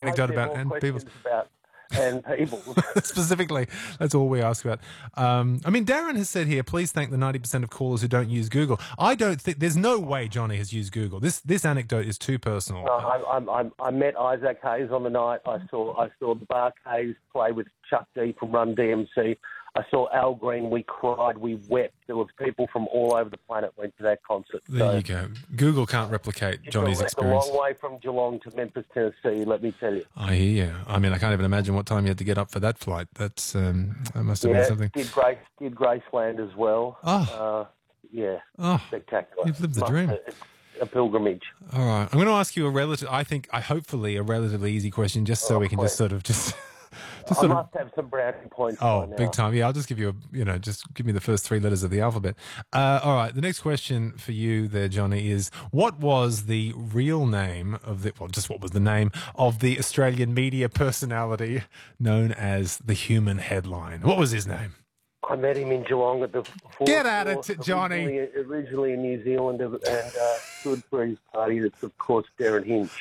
anecdote about and people's. About and people. Specifically, that's all we ask about. I mean, Darren has said here, please thank the 90% of callers who don't use Google. I don't think there's no way Johnny has used Google. This anecdote is too personal. No, I met Isaac Hayes on the night. I saw the Bark Hayes play with Chuck D from Run DMC. I saw Al Green. We cried. We wept. There was people from all over the planet went to that concert. There you go. Google can't replicate Johnny's experience. It's a long way from Geelong to Memphis, Tennessee, let me tell you. I hear you. I mean, I can't even imagine what time you had to get up for that flight. That must have been something. Did Graceland as well. Spectacular. You've lived the dream. A pilgrimage. All right. I'm going to ask you hopefully a relatively easy question, just so we can just sort of I must have some brownie points. Oh, big time. Yeah, I'll just give you just give me the first 3 letters of the alphabet. All right. The next question for you there, Johnny, is what was the real name of what was the name of the Australian media personality known as the Human Headline? What was his name? I met him in Geelong at the Get at it, Johnny. Originally in New Zealand and stood for his party. That's, of course, Darren Hinch.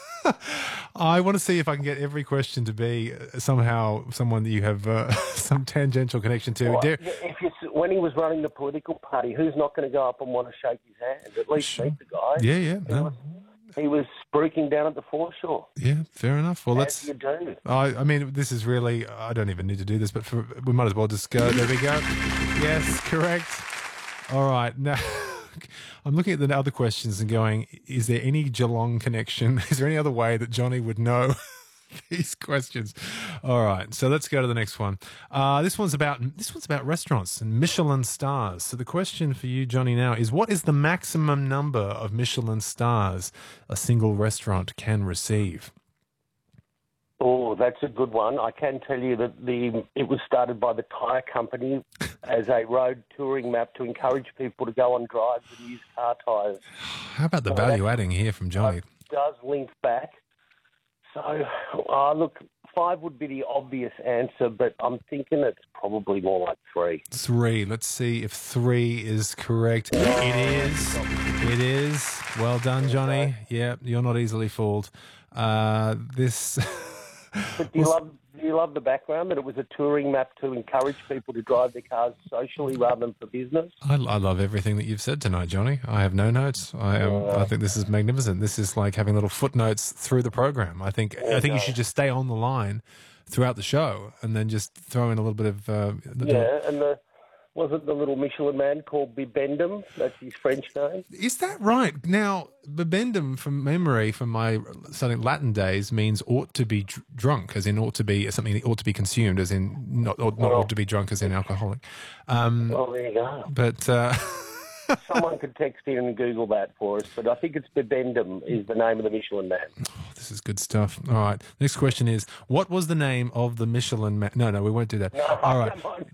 I want to see if I can get every question to be somehow someone that you have some tangential connection to. Well, when he was running the political party, who's not going to go up and want to shake his hand? At least meet the guy. Yeah. He was spruiking down at the foreshore. Yeah, fair enough. Well, As you do. I mean, this is really. I don't even need to do this, but we might as well just go. There we go. Yes, correct. All right, now. I'm looking at the other questions and going, is there any Geelong connection? Is there any other way that Johnny would know these questions? All right, so let's go to the next one. This one's about restaurants and Michelin stars. So the question for you, Johnny, now is what is the maximum number of Michelin stars a single restaurant can receive? Oh, that's a good one. I can tell you that it was started by the tyre company as a road touring map to encourage people to go on drives and use car tyres. How about the value adding here from Johnny? It does link back. So, look, 5 would be the obvious answer, but I'm thinking it's probably more like 3. 3. Let's see if 3 is correct. It is. It is. Well done, Johnny. Yeah, you're not easily fooled. This... But do you love the background that it was a touring map to encourage people to drive their cars socially rather than for business? I love everything that you've said tonight, Johnny. I have no notes. I think this is magnificent. This is like having little footnotes through the program. I think you should just stay on the line throughout the show and then just throw in a little bit of... Was it the little Michelin man called Bibendum? That's his French name. Is that right? Now, Bibendum, from memory, from my studying Latin days, means ought to be drunk, as in ought to be something that ought to be consumed, as in not ought to be drunk, as in alcoholic. Well, there you go. But... Someone could text in and Google that for us, but I think it's Bibendum is the name of the Michelin man. Oh, this is good stuff. All right. Next question is, what was the name of the Michelin man? No, we won't do that. No, all right. Come on.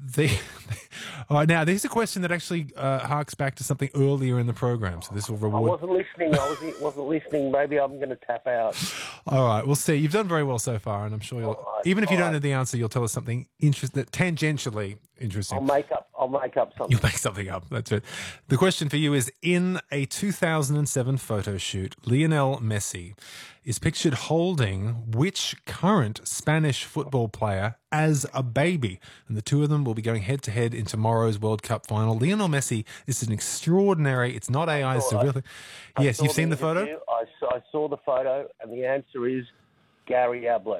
All right. Now, this is a question that actually harks back to something earlier in the program, so this will reward... I wasn't listening. Maybe I'm going to tap out. All right. We'll see. You've done very well so far, and I'm sure you'll... Even if you don't know the answer, you'll tell us something tangentially interesting. I'll make up something. You'll make something up. That's it. The question for you is, in a 2007 photo shoot, Lionel Messi is pictured holding which current Spanish football player as a baby? And the two of them will be going head-to-head in tomorrow's World Cup final. Lionel Messi is an extraordinary... It's not AI, it's a real thing. Yes, you've seen the photo? I saw the photo, and the answer is Gary Ablett.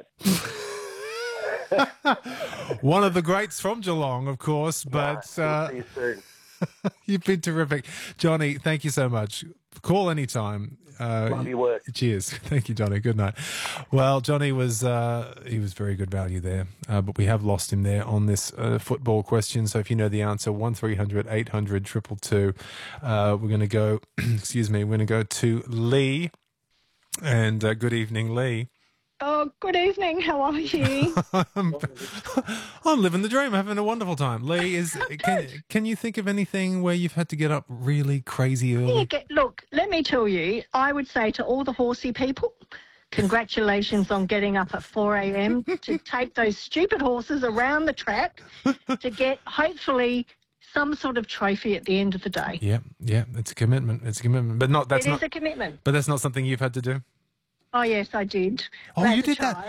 One of the greats from Geelong, of course, but see you soon. You've been terrific. Johnny, thank you so much. Call anytime. Love your work. Cheers. Thank you, Johnny. Good night. Well, Johnny was very good value there, but we have lost him there on this football question. So if you know the answer, 1300 800 222. We're going to go, we're going to go to Lee. And good evening, Lee. Oh, good evening. How are you? I'm living the dream. I'm having a wonderful time. Lee, can you think of anything where you've had to get up really crazy early? Look, let me tell you, I would say to all the horsey people, congratulations on getting up at 4 a.m. to take those stupid horses around the track to get, hopefully, some sort of trophy at the end of the day. Yeah, it's a commitment. It's a commitment. But it is a commitment. But that's not something you've had to do? Oh, yes, I did. Oh, you did that?